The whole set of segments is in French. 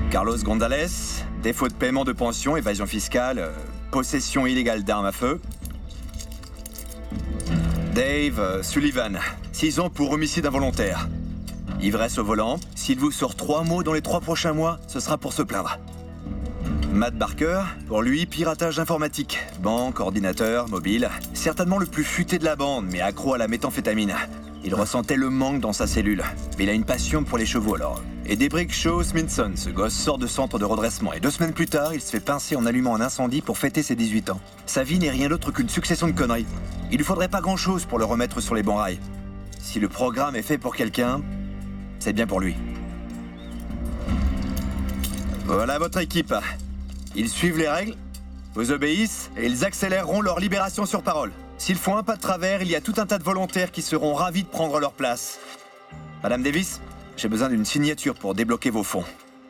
Carlos Gonzalez, défaut de paiement de pension, évasion fiscale, possession illégale d'armes à feu. Dave Sullivan, 6 ans pour homicide involontaire. Ivresse au volant, s'il vous sort 3 mots dans les 3 prochains mois, ce sera pour se plaindre. Matt Barker, pour lui, piratage informatique. Banque, ordinateur, mobile. Certainement le plus futé de la bande, mais accro à la méthamphétamine. Il ressentait le manque dans sa cellule. Mais il a une passion pour les chevaux alors. Et Debrick Shaw Smithson, ce gosse sort de centre de redressement. Et 2 semaines plus tard, il se fait pincer en allumant un incendie pour fêter ses 18 ans. Sa vie n'est rien d'autre qu'une succession de conneries. Il lui faudrait pas grand-chose pour le remettre sur les bons rails. Si le programme est fait pour quelqu'un, c'est bien pour lui. Voilà votre équipe. Ils suivent les règles, vous obéissent, et ils accéléreront leur libération sur parole. S'ils font un pas de travers, il y a tout un tas de volontaires qui seront ravis de prendre leur place. Madame Davis, j'ai besoin d'une signature pour débloquer vos fonds.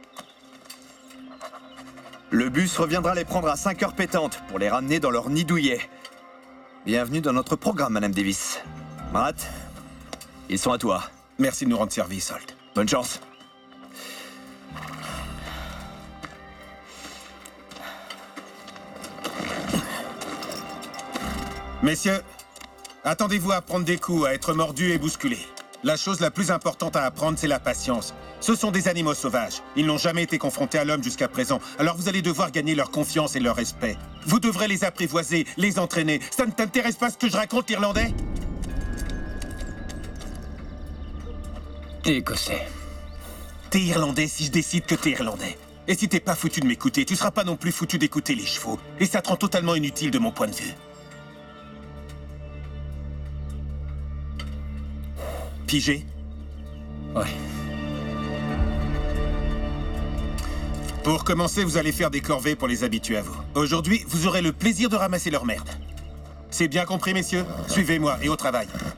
Le bus reviendra les prendre à 5 heures pétantes pour les ramener dans leur nid douillet. Bienvenue dans notre programme, Madame Davis. Matt, ils sont à toi. Merci de nous rendre service, Holt. Bonne chance. Messieurs, attendez-vous à prendre des coups, à être mordus et bousculés. La chose la plus importante à apprendre, c'est la patience. Ce sont des animaux sauvages. Ils n'ont jamais été confrontés à l'homme jusqu'à présent. Alors vous allez devoir gagner leur confiance et leur respect. Vous devrez les apprivoiser, les entraîner. Ça ne t'intéresse pas ce que je raconte, l'Irlandais? Écossais. T'es Irlandais si je décide que t'es Irlandais. Et si t'es pas foutu de m'écouter, tu seras pas non plus foutu d'écouter les chevaux. Et ça te rend totalement inutile de mon point de vue. Pigé? Ouais. Pour commencer, vous allez faire des corvées pour les habituer à vous. Aujourd'hui, vous aurez le plaisir de ramasser leur merde. C'est bien compris, messieurs? Suivez-moi et au travail.